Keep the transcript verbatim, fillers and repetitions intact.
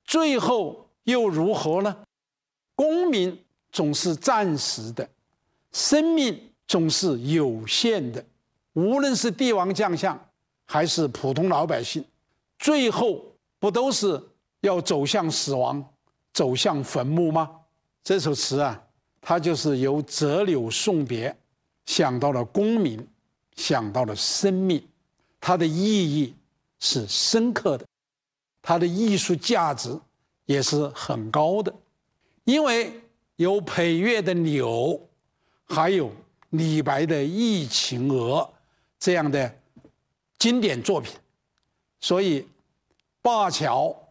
最后又如何呢？功名总是暂时的，生命总是有限的。无论是帝王将相，还是普通老百姓，最后不都是要走向死亡，走向坟墓吗？这首词啊，它就是由折柳送别想到了功名，想到了生命，它的意义是深刻的，它的艺术价值也是很高的。因为有裴岳的柳，还有李白的《忆秦娥》这样的经典作品，所以灞桥